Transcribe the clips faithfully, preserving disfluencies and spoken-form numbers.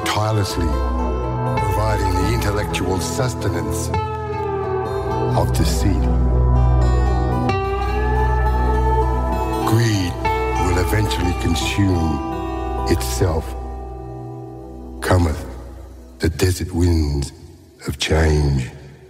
tirelessly providing the intellectual sustenance of deceit. Greed will eventually consume itself. Cometh the desert winds of change.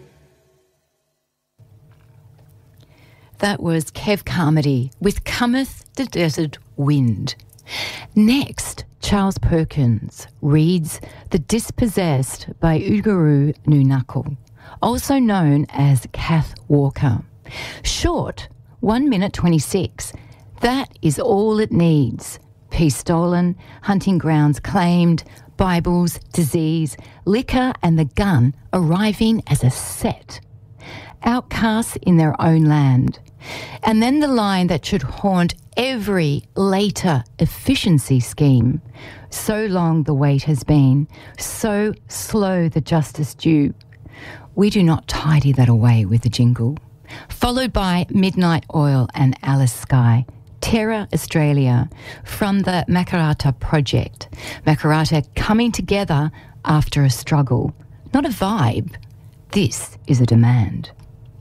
That was Kev Carmody with Cometh the Desert Wind. Next, Charles Perkins reads The Dispossessed by Oodgeroo Noonuccal, also known as Kath Walker. Short, one minute twenty-six. That is all it needs. Peace stolen, hunting grounds claimed, Bibles, disease, liquor and the gun arriving as a set. Outcasts in their own land. And then the line that should haunt every later efficiency scheme. So long the wait has been, so slow the justice due. We do not tidy that away with a jingle. Followed by Midnight Oil and Alice Skye. Terra Australia from the Makarrata Project. Makarrata coming together after a struggle. Not a vibe. This is a demand.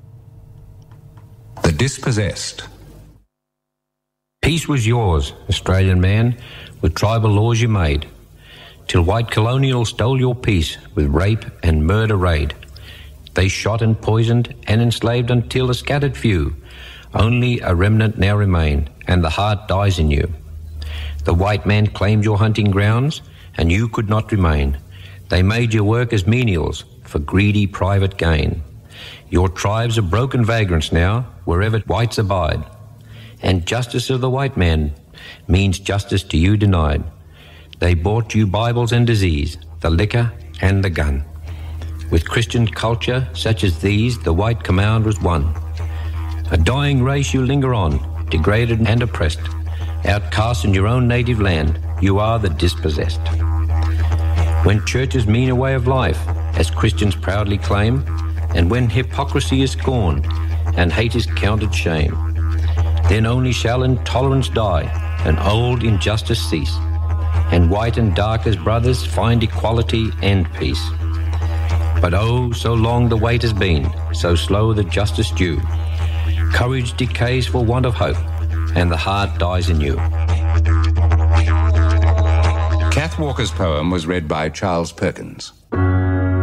The Dispossessed. Peace was yours, Australian man, with tribal laws you made, till white colonials stole your peace with rape and murder raid. They shot and poisoned and enslaved until a scattered few, only a remnant now remain, and the heart dies in you. The white man claimed your hunting grounds, and you could not remain. They made you work as menials for greedy private gain. Your tribes are broken vagrants now, wherever whites abide. And justice of the white man means justice to you denied. They bought you Bibles and disease, the liquor and the gun. With Christian culture such as these, the white command was won. A dying race you linger on, degraded and oppressed. Outcast in your own native land, you are the dispossessed. When churches mean a way of life, as Christians proudly claim, and when hypocrisy is scorned and hate is counted shame, then only shall intolerance die and old injustice cease, and white and dark as brothers find equality and peace. But oh, so long the wait has been, so slow the justice due. Courage decays for want of hope, and the heart dies in you. Kath Walker's poem was read by Charles Perkins.